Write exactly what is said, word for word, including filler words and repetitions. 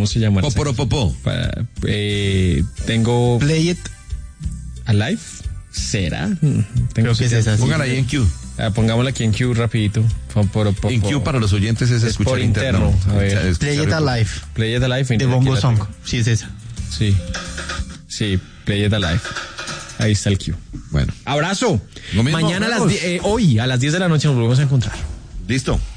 se llama? Poporopopó. Pa- eh, tengo Play It. Alive. ¿Será? Tengo Creo que es esa. sí. Póngala ahí en Q. Ah, pongámosla aquí en Q rapidito. Poporopopó. En Q para los oyentes es, Es escuchar por interno. interno, a ver. Escuchar- escuchar- Play It Alive. Play It Alive. De aquí Bongo la Song. tengo. Sí, es esa. Sí. Sí, Play It Alive. Ahí está el Q. Bueno, Abrazo. Lo mismo, Mañana a las vamos. die- eh, hoy a las diez de la noche nos volvemos a encontrar. listo.